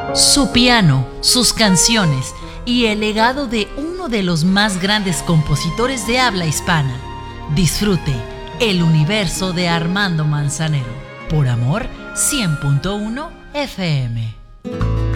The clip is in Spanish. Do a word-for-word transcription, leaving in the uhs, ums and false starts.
Su piano, sus canciones y el legado de uno de los más grandes compositores de habla hispana. Disfrute El universo de Armando Manzanero por Amor cien punto uno F M.